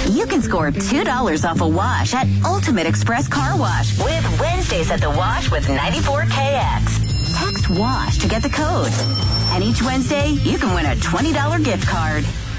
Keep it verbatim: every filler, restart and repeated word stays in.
You can score two dollars off a wash at Ultimate Express Car Wash with Wednesdays at the Wash with ninety-four K X. Text WASH to get the code. And each Wednesday, you can win a twenty dollars gift card.